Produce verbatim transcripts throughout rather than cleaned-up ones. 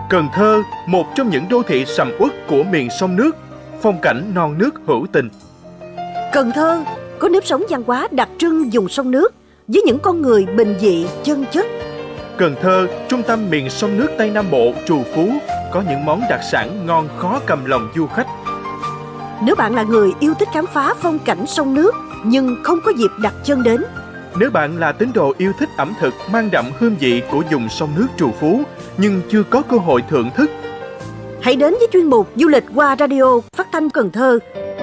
Cần Thơ, một trong những đô thị sầm uất của miền sông nước, phong cảnh non nước hữu tình. Cần Thơ có nếp sống văn hóa đặc trưng vùng sông nước với những con người bình dị, chân chất. Cần Thơ, trung tâm miền sông nước Tây Nam Bộ, trù phú, có những món đặc sản ngon khó cầm lòng du khách. Nếu bạn là người yêu thích khám phá phong cảnh sông nước nhưng không có dịp đặt chân đến, nếu bạn là tín đồ yêu thích ẩm thực mang đậm hương vị của vùng sông nước trù phú nhưng chưa có cơ hội thưởng thức, hãy đến với chuyên mục Du lịch qua radio phát thanh Cần Thơ.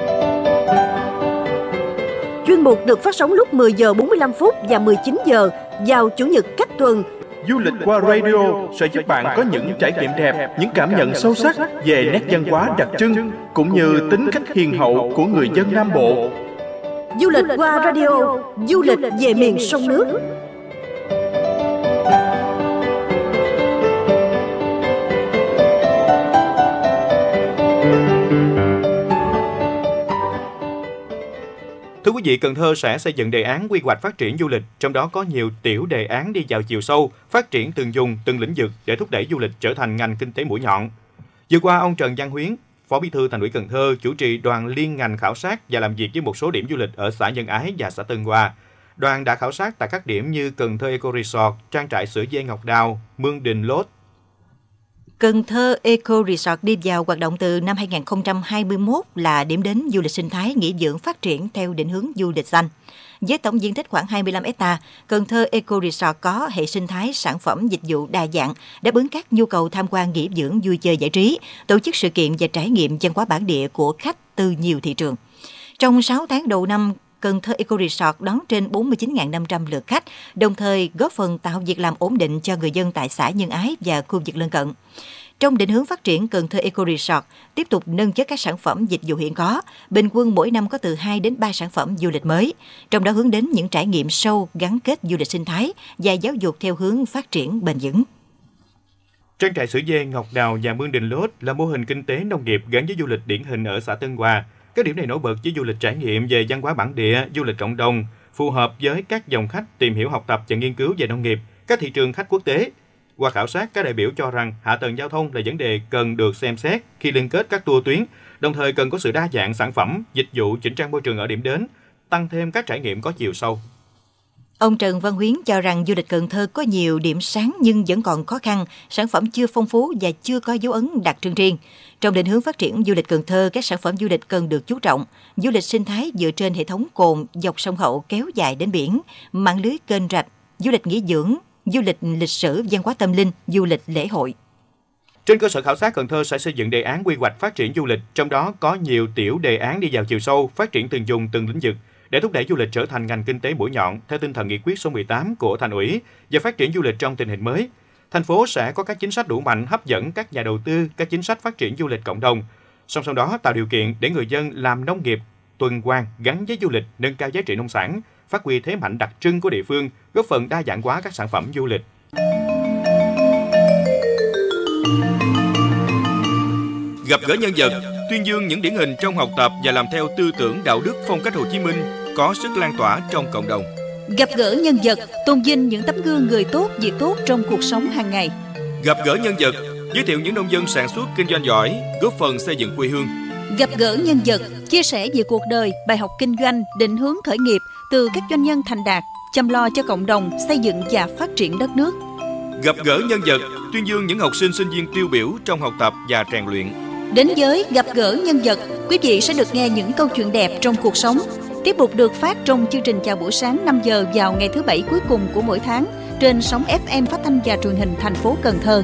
Chuyên mục được phát sóng lúc mười giờ bốn mươi lăm phút và mười chín giờ vào Chủ nhật cách tuần. Du lịch qua radio sẽ giúp bạn có những trải nghiệm đẹp, những cảm nhận sâu sắc về nét văn hóa đặc trưng cũng như tính cách hiền hậu của người dân Nam Bộ. Du lịch qua radio, du lịch về miền sông nước. Thưa quý vị, Cần Thơ sẽ xây dựng đề án quy hoạch phát triển du lịch, trong đó có nhiều tiểu đề án đi vào chiều sâu, phát triển từng vùng, từng lĩnh vực để thúc đẩy du lịch trở thành ngành kinh tế mũi nhọn. Vừa qua, ông Trần Văn Huyến, Phó Bí thư Thành ủy Cần Thơ chủ trì đoàn liên ngành khảo sát và làm việc với một số điểm du lịch ở xã Nhân Ái và xã Tân Hòa. Đoàn đã khảo sát tại các điểm như Cần Thơ Eco Resort, trang trại sữa dê Ngọc Đào, Mương Đình Lốt. Cần Thơ Eco Resort đi vào hoạt động từ năm hai không hai mốt là điểm đến du lịch sinh thái nghỉ dưỡng phát triển theo định hướng du lịch xanh. Với tổng diện tích khoảng hai mươi lăm héc ta, Cần Thơ Eco Resort có hệ sinh thái sản phẩm dịch vụ đa dạng, đáp ứng các nhu cầu tham quan nghỉ dưỡng vui chơi giải trí, tổ chức sự kiện và trải nghiệm văn hóa bản địa của khách từ nhiều thị trường. Trong sáu tháng đầu năm, Cần Thơ Eco Resort đón trên bốn mươi chín nghìn năm trăm lượt khách, đồng thời góp phần tạo việc làm ổn định cho người dân tại xã Nhân Ái và khu vực lân cận. Trong định hướng phát triển, Cần Thơ Eco Resort tiếp tục nâng chất các sản phẩm dịch vụ hiện có, bình quân mỗi năm có từ hai đến ba sản phẩm du lịch mới, trong đó hướng đến những trải nghiệm sâu gắn kết du lịch sinh thái và giáo dục theo hướng phát triển bền vững. Trang trại sữa dê Ngọc Đào và Mương Đình Lốt là mô hình kinh tế nông nghiệp gắn với du lịch điển hình ở xã Tân Hòa. Các điểm này nổi bật với du lịch trải nghiệm về văn hóa bản địa, du lịch cộng đồng, phù hợp với các dòng khách tìm hiểu, học tập và nghiên cứu về nông nghiệp, các thị trường khách quốc tế. Qua khảo sát, các đại biểu cho rằng hạ tầng giao thông là vấn đề cần được xem xét khi liên kết các tour tuyến, đồng thời cần có sự đa dạng sản phẩm, dịch vụ, chỉnh trang môi trường ở điểm đến, tăng thêm các trải nghiệm có chiều sâu. Ông Trần Văn Huyến cho rằng du lịch Cần Thơ có nhiều điểm sáng nhưng vẫn còn khó khăn, sản phẩm chưa phong phú và chưa có dấu ấn đặc trưng riêng. Trong định hướng phát triển du lịch Cần Thơ, các sản phẩm du lịch cần được chú trọng. Du lịch sinh thái dựa trên hệ thống cồn dọc sông Hậu kéo dài đến biển, mạng lưới kênh rạch, du lịch nghỉ dưỡng, du lịch lịch sử, văn hóa tâm linh, du lịch lễ hội. Trên cơ sở khảo sát, Cần Thơ sẽ xây dựng đề án quy hoạch phát triển du lịch, trong đó có nhiều tiểu đề án đi vào chiều sâu, phát triển từng vùng, từng lĩnh vực để thúc đẩy du lịch trở thành ngành kinh tế mũi nhọn theo tinh thần nghị quyết số mười tám của Thành ủy về phát triển du lịch trong tình hình mới. Thành phố sẽ có các chính sách đủ mạnh hấp dẫn các nhà đầu tư, các chính sách phát triển du lịch cộng đồng. Song song đó tạo điều kiện để người dân làm nông nghiệp tuần hoàn gắn với du lịch, nâng cao giá trị nông sản, phát huy thế mạnh đặc trưng của địa phương, góp phần đa dạng hóa các sản phẩm du lịch. Gặp gỡ nhân vật, tuyên dương những điển hình trong học tập và làm theo tư tưởng đạo đức phong cách Hồ Chí Minh có sức lan tỏa trong cộng đồng. Gặp gỡ nhân vật, tôn vinh những tấm gương người tốt, việc tốt trong cuộc sống hàng ngày. Gặp gỡ nhân vật, giới thiệu những nông dân sản xuất kinh doanh giỏi, góp phần xây dựng quê hương. Gặp gỡ nhân vật, chia sẻ về cuộc đời, bài học kinh doanh, định hướng khởi nghiệp từ các doanh nhân thành đạt, chăm lo cho cộng đồng, xây dựng và phát triển đất nước. Gặp gỡ nhân vật, tuyên dương những học sinh sinh viên tiêu biểu trong học tập và rèn luyện. Đến với Gặp gỡ nhân vật, quý vị sẽ được nghe những câu chuyện đẹp trong cuộc sống. Tiếp tục được phát trong chương trình Chào buổi sáng năm giờ vào ngày thứ Bảy cuối cùng của mỗi tháng trên sóng ép em phát thanh và truyền hình thành phố Cần Thơ.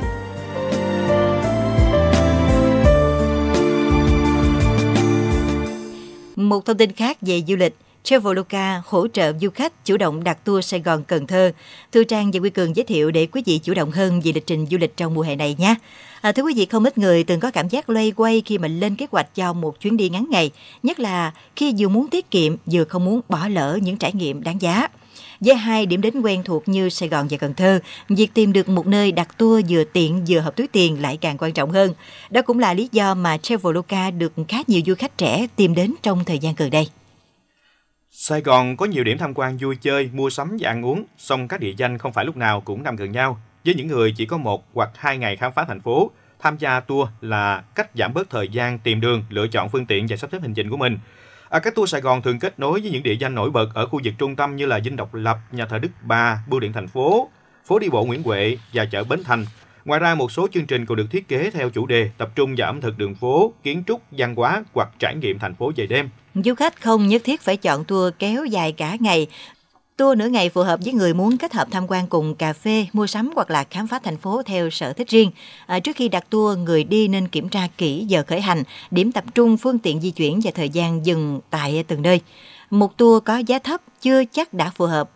Một thông tin khác về du lịch, Traveloka hỗ trợ du khách chủ động đặt tour Sài Gòn Cần Thơ. Thu Trang và Quy Cường giới thiệu để quý vị chủ động hơn về lịch trình du lịch trong mùa hè này nhé. À, thưa quý vị, không ít người từng có cảm giác loay hoay khi mà lên kế hoạch cho một chuyến đi ngắn ngày, nhất là khi vừa muốn tiết kiệm vừa không muốn bỏ lỡ những trải nghiệm đáng giá. Với hai điểm đến quen thuộc như Sài Gòn và Cần Thơ, việc tìm được một nơi đặt tour vừa tiện vừa hợp túi tiền lại càng quan trọng hơn. Đó cũng là lý do mà Traveloka được khá nhiều du khách trẻ tìm đến trong thời gian gần đây. Sài Gòn có nhiều điểm tham quan vui chơi, mua sắm và ăn uống, song các địa danh không phải lúc nào cũng nằm gần nhau. Với những người chỉ có một hoặc hai ngày khám phá thành phố, tham gia tour là cách giảm bớt thời gian tìm đường, lựa chọn phương tiện và sắp xếp hành trình của mình. À, các tour Sài Gòn thường kết nối với những địa danh nổi bật ở khu vực trung tâm như là Dinh Độc Lập, nhà thờ Đức Bà, Bưu điện thành phố, phố đi bộ Nguyễn Huệ và chợ Bến Thành. Ngoài ra, một số chương trình còn được thiết kế theo chủ đề tập trung vào ẩm thực đường phố, kiến trúc, văn hóa hoặc trải nghiệm thành phố về đêm. Du khách không nhất thiết phải chọn tour kéo dài cả ngày. Tour nửa ngày phù hợp với người muốn kết hợp tham quan cùng cà phê, mua sắm hoặc là khám phá thành phố theo sở thích riêng. À, trước khi đặt tour, người đi nên kiểm tra kỹ giờ khởi hành, điểm tập trung, phương tiện di chuyển và thời gian dừng tại từng nơi. Một tour có giá thấp chưa chắc đã phù hợp